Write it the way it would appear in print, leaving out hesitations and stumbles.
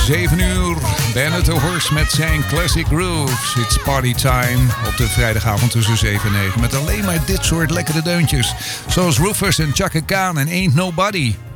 7 uur. Bernard the Horse met zijn Classic Grooves. It's party time op de vrijdagavond tussen 7 en 9. Met alleen maar dit soort lekkere deuntjes. Zoals Rufus en Chaka Khan en Ain't Nobody.